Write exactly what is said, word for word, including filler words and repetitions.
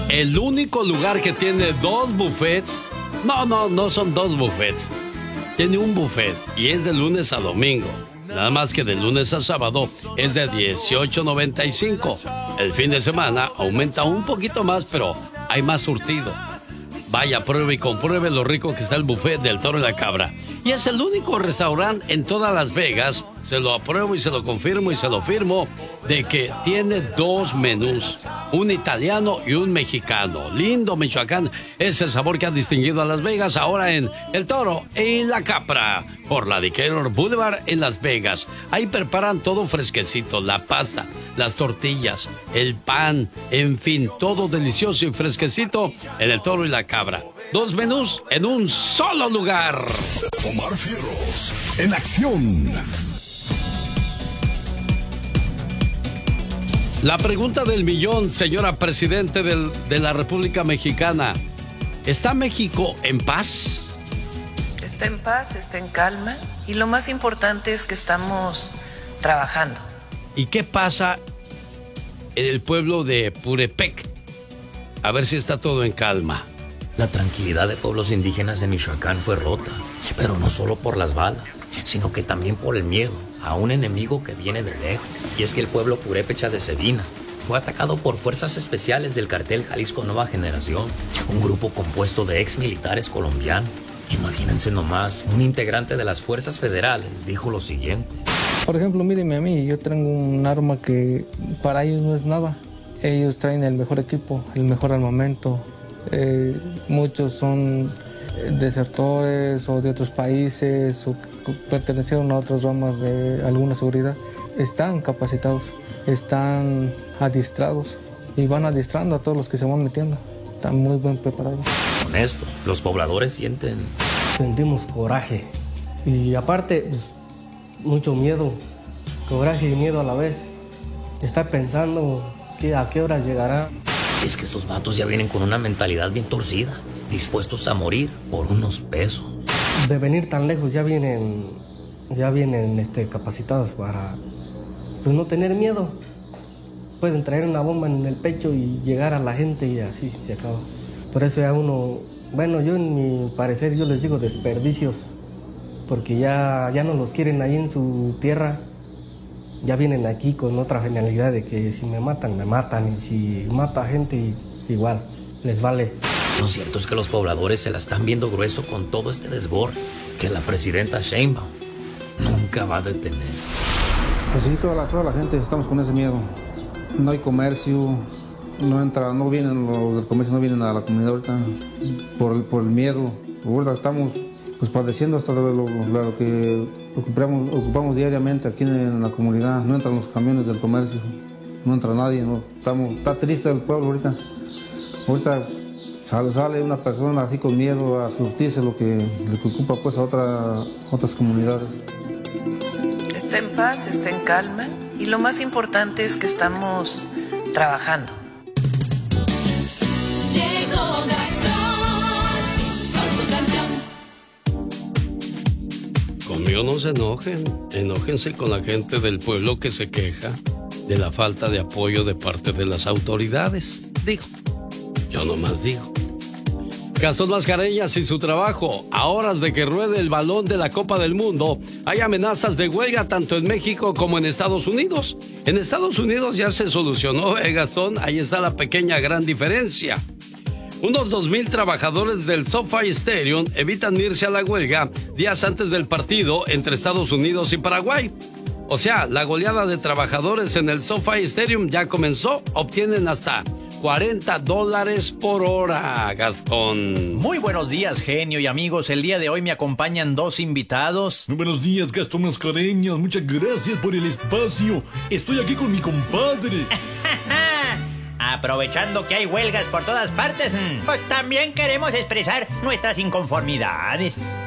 El único lugar que tiene dos buffets, no, no, no son dos buffets, tiene un buffet y es de lunes a domingo. Nada más que de lunes a sábado es de dieciocho noventa y cinco. El fin de semana aumenta un poquito más, pero hay más surtido. Vaya, pruebe y compruebe lo rico que está el buffet del Toro y la Cabra. Y es el único restaurante en todas Las Vegas, se lo apruebo y se lo confirmo y se lo firmo, de que tiene dos menús, un italiano y un mexicano. Lindo, Michoacán, es el sabor que ha distinguido a Las Vegas ahora en El Toro y la Cabra, por la Decatur Boulevard en Las Vegas. Ahí preparan todo fresquecito, la pasta, las tortillas, el pan, en fin, todo delicioso y fresquecito en El Toro y la Cabra. Dos menús en un solo lugar. Omar Fierros, en acción. La pregunta del millón, señora Presidente del, de la República Mexicana. ¿Está México en paz? Está en paz, está en calma. Y lo más importante es que estamos trabajando. ¿Y qué pasa en el pueblo de Purepec? A ver si está todo en calma. La tranquilidad de pueblos indígenas de Michoacán fue rota, pero no solo por las balas, sino que también por el miedo a un enemigo que viene de lejos. Y es que el pueblo purépecha de Sabina fue atacado por fuerzas especiales del cartel Jalisco Nueva Generación, un grupo compuesto de ex militares colombianos. Imagínense nomás, un integrante de las fuerzas federales dijo lo siguiente. Por ejemplo, mírenme a mí, yo tengo un arma que para ellos no es nada. Ellos traen el mejor equipo, el mejor armamento. Eh, muchos son desertores o de otros países o pertenecieron a otras ramas de alguna seguridad. Están capacitados, están adiestrados y van adiestrando a todos los que se van metiendo. Están muy bien preparados. Con esto, los pobladores sienten... Sentimos coraje y aparte pues, mucho miedo, coraje y miedo a la vez. Estar pensando que a qué horas llegará. Es que estos vatos ya vienen con una mentalidad bien torcida, dispuestos a morir por unos pesos. De venir tan lejos ya vienen, ya vienen este, capacitados para pues, no tener miedo. Pueden traer una bomba en el pecho y llegar a la gente y así se acaba. Por eso ya uno, bueno, yo en mi parecer yo les digo desperdicios, porque ya, ya no los quieren ahí en su tierra. Ya vienen aquí con otra finalidad de que si me matan, me matan, y si mata gente, igual, les vale. Lo cierto es que los pobladores se la están viendo grueso con todo este desborde que la presidenta Sheinbaum nunca va a detener. Pues sí, toda la, toda la gente estamos con ese miedo. No hay comercio, no entra, no vienen los del comercio, no vienen a la comunidad ahorita por el, por el miedo. Ahorita estamos pues padeciendo hasta lo, lo, lo que ocupamos, ocupamos diariamente aquí en la comunidad. No entran los camiones del comercio, no entra nadie, no, estamos, está triste el pueblo ahorita. Ahorita sale, sale una persona así con miedo a surtirse lo que le ocupa pues a otra, otras comunidades. Está en paz, está en calma y lo más importante es que estamos trabajando. Llegó Gastón con su canción. Conmigo no se enojen, enójense con la gente del pueblo que se queja de la falta de apoyo de parte de las autoridades. Digo, yo nomás digo. Gastón Mascareñas y su trabajo. A horas de que ruede el balón de la Copa del Mundo, hay amenazas de huelga tanto en México como en Estados Unidos. En Estados Unidos ya se solucionó, ¿eh, Gastón? Ahí está la pequeña gran diferencia. Unos dos mil trabajadores del SoFi Stadium evitan irse a la huelga días antes del partido entre Estados Unidos y Paraguay. O sea, la goleada de trabajadores en el SoFi Stadium ya comenzó. Obtienen hasta cuarenta dólares por hora, Gastón. Muy buenos días, genio y amigos. El día de hoy me acompañan dos invitados. Muy buenos días, Gastón Mascareñas. Muchas gracias por el espacio. Estoy aquí con mi compadre. Aprovechando que hay huelgas por todas partes, pues también queremos expresar nuestras inconformidades.